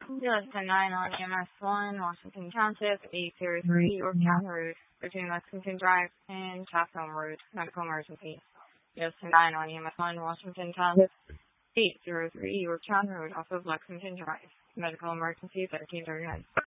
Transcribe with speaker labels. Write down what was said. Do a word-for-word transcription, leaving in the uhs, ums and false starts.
Speaker 1: Yes, ten nine on E M S one, Washington Township, eight zero three Yorktown Road, between Lexington Drive and Chatham Road, medical emergency. Yes, ten nine on E M S one, Washington Township, eight zero three Yorktown Road, off of Lexington Drive, medical emergency, thirteen thirty-nine.